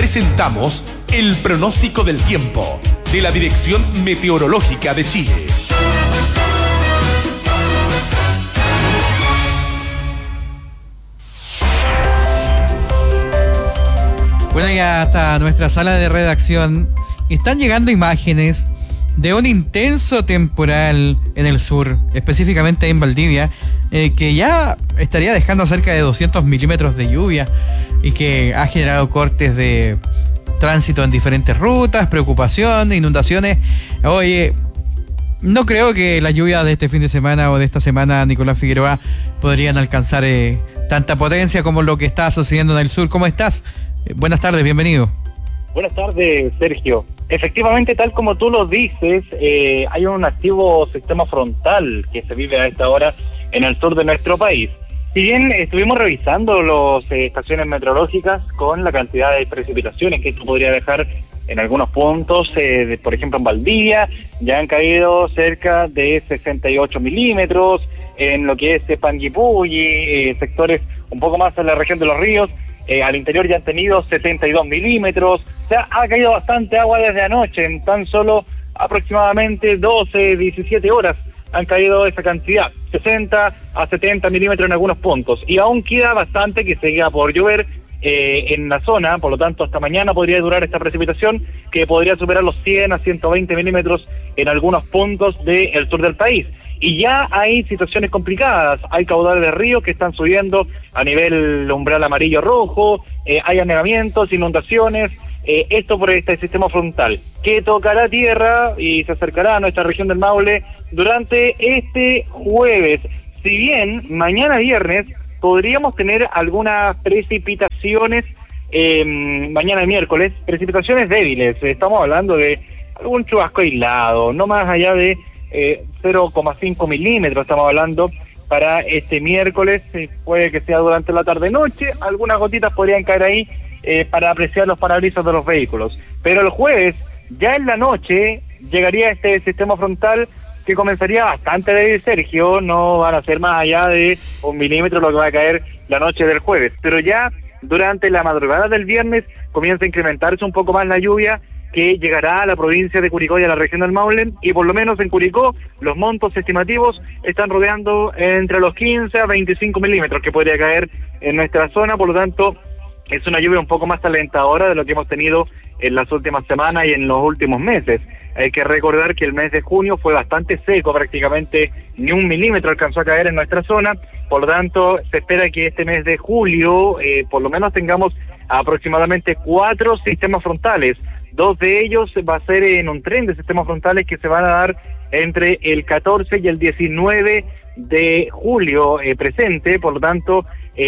presentamos el pronóstico del tiempo de la Dirección Meteorológica de Chile. Bueno, ya hasta nuestra sala de redacción están llegando imágenes de un intenso temporal en el sur, específicamente en Valdivia, que ya estaría dejando cerca de 200 milímetros de lluvia y que ha generado cortes de tránsito en diferentes rutas, preocupación, inundaciones. Oye, no creo que las lluvias de este fin de semana o de esta semana, Nicolás Figueroa, podrían alcanzar tanta potencia como lo que está sucediendo en el sur. ¿Cómo estás? Buenas tardes, bienvenido. Buenas tardes, Sergio. Efectivamente, tal como tú lo dices, hay un activo sistema frontal que se vive a esta hora en el sur de nuestro país. Si bien estuvimos revisando las estaciones meteorológicas con la cantidad de precipitaciones que esto podría dejar en algunos puntos, por ejemplo en Valdivia, ya han caído cerca de 68 milímetros, en lo que es Panguipulli, sectores un poco más en la región de los ríos, al interior ya han tenido 72 milímetros, o sea, ha caído bastante agua desde anoche, en tan solo aproximadamente 12, 17 horas han caído esa cantidad, 60 a 70 milímetros en algunos puntos, y aún queda bastante que siga por llover en la zona, por lo tanto hasta mañana podría durar esta precipitación que podría superar los 100 a 120 milímetros en algunos puntos del sur del país. Y ya hay situaciones complicadas, hay caudales de ríos que están subiendo a nivel umbral amarillo-rojo, hay anegamientos, inundaciones, esto por este sistema frontal, que tocará tierra y se acercará a nuestra región del Maule durante este jueves. Si bien mañana viernes podríamos tener algunas precipitaciones, mañana miércoles, precipitaciones débiles, estamos hablando de algún chubasco aislado, no más allá de 0,5 milímetros estamos hablando para este miércoles, puede que sea durante la tarde-noche, algunas gotitas podrían caer ahí para apreciar los parabrisas de los vehículos, pero el jueves, ya en la noche, llegaría este sistema frontal que comenzaría bastante débil, Sergio, no van a ser más allá de 1 milímetro lo que va a caer la noche del jueves, pero ya durante la madrugada del viernes comienza a incrementarse un poco más la lluvia, que llegará a la provincia de Curicó y a la región del Maule, y por lo menos en Curicó los montos estimativos están rodeando entre los 15 a 25 milímetros que podría caer en nuestra zona, por lo tanto es una lluvia un poco más alentadora de lo que hemos tenido en las últimas semanas y en los últimos meses. Hay que recordar que el mes de junio fue bastante seco, prácticamente ni 1 milímetro alcanzó a caer en nuestra zona, por lo tanto se espera que este mes de julio por lo menos tengamos aproximadamente 4 sistemas frontales. 2 de ellos va a ser en un tren de sistemas frontales que se van a dar entre el 14 y el 19 de julio presente, por lo tanto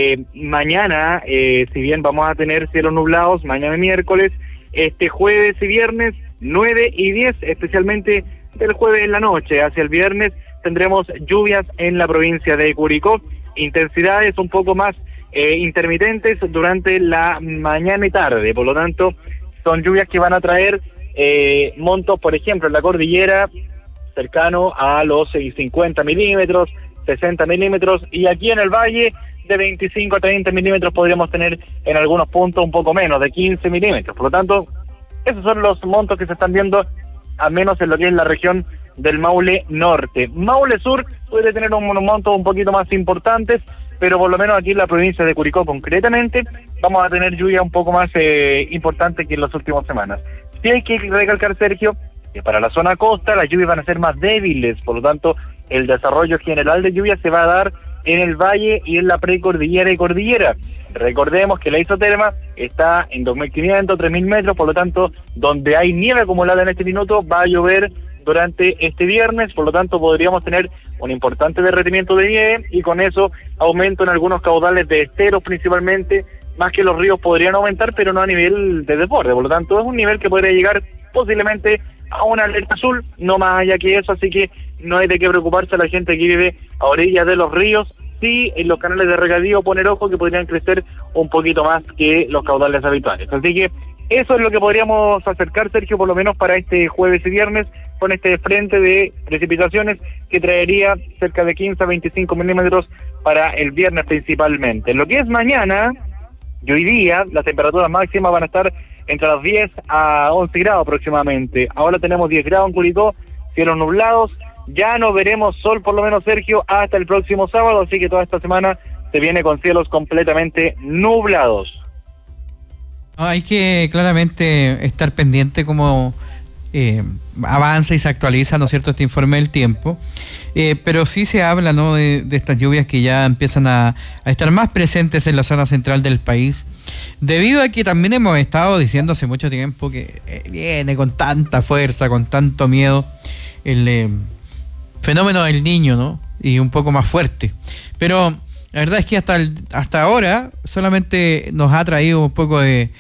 mañana, si bien vamos a tener cielos nublados, mañana miércoles, este jueves y viernes 9 y 10, especialmente del jueves en la noche hacia el viernes, tendremos lluvias en la provincia de Curicó, intensidades un poco más intermitentes durante la mañana y tarde, por lo tanto son lluvias que van a traer montos, por ejemplo, en la cordillera cercano a los 50 milímetros, 60 milímetros, y aquí en el valle de 25 a 30 milímetros podríamos tener en algunos puntos un poco menos, de 15 milímetros. Por lo tanto, esos son los montos que se están viendo, al menos en lo que es la región del Maule Norte. Maule Sur puede tener un monto un poquito más importantes, pero por lo menos aquí en la provincia de Curicó concretamente vamos a tener lluvia un poco más importante que en las últimas semanas. Sí hay que recalcar, Sergio, que para la zona costa las lluvias van a ser más débiles, por lo tanto el desarrollo general de lluvia se va a dar en el valle y en la precordillera y cordillera. Recordemos que la isoterma está en 2.500, 3.000 metros, por lo tanto donde hay nieve acumulada en este minuto va a llover durante este viernes, por lo tanto podríamos tener un importante derretimiento de nieve y con eso aumento en algunos caudales de esteros principalmente, más que los ríos podrían aumentar, pero no a nivel de desborde, por lo tanto es un nivel que podría llegar posiblemente a una alerta azul, no más allá que eso, así que no hay de qué preocuparse a la gente que vive a orillas de los ríos. Sí, en los canales de regadío poner ojo que podrían crecer un poquito más que los caudales habituales, así que eso es lo que podríamos acercar, Sergio, por lo menos para este jueves y viernes, con este frente de precipitaciones que traería cerca de 15 a 25 milímetros para el viernes principalmente. Lo que es mañana y hoy día, las temperaturas máximas van a estar entre los 10 a 11 grados aproximadamente. Ahora tenemos 10 grados en Curicó, cielos nublados. Ya no veremos sol, por lo menos, Sergio, hasta el próximo sábado, así que toda esta semana se viene con cielos completamente nublados. Hay que claramente estar pendiente cómo avanza y se actualiza, ¿no es cierto?, este informe del tiempo. Pero sí se habla, ¿no?, de estas lluvias que ya empiezan a estar más presentes en la zona central del país, debido a que también hemos estado diciendo hace mucho tiempo que viene con tanta fuerza, con tanto miedo, el fenómeno del Niño, ¿no?, y un poco más fuerte. Pero la verdad es que hasta ahora solamente nos ha traído un poco de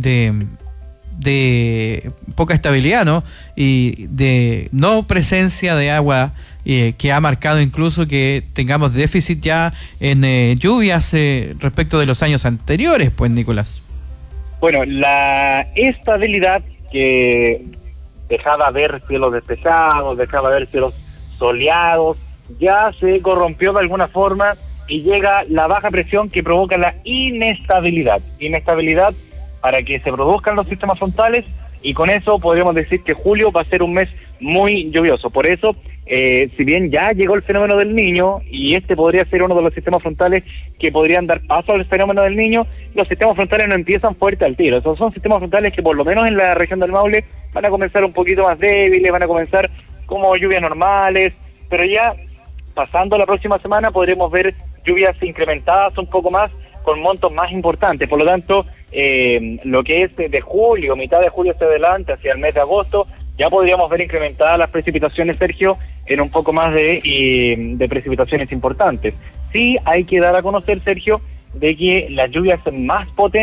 poca estabilidad, ¿no?, y de no presencia de agua, que ha marcado incluso que tengamos déficit ya en lluvias respecto de los años anteriores, pues, Nicolás. Bueno, la estabilidad que dejaba ver cielos despejados, dejaba ver cielos soleados, ya se corrompió de alguna forma y llega la baja presión que provoca la inestabilidad para que se produzcan los sistemas frontales, y con eso podríamos decir que julio va a ser un mes muy lluvioso. Por eso, si bien ya llegó el fenómeno del Niño, y este podría ser uno de los sistemas frontales que podrían dar paso al fenómeno del Niño, los sistemas frontales no empiezan fuerte al tiro. Esos son sistemas frontales que por lo menos en la región del Maule van a comenzar un poquito más débiles, van a comenzar como lluvias normales, pero ya pasando la próxima semana podremos ver lluvias incrementadas un poco más, con montos más importantes. Por lo tanto, lo que es de julio, mitad de julio hacia adelante, hacia el mes de agosto, ya podríamos ver incrementadas las precipitaciones, Sergio, en un poco más de precipitaciones importantes. Sí hay que dar a conocer, Sergio, de que las lluvias más potentes